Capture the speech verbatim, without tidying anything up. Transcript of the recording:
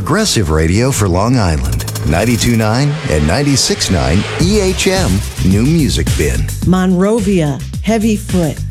progressive radio for Long Island. ninety-two point nine and ninety-six point nine E H M New Music Bin. Monrovia, Heavy Foot,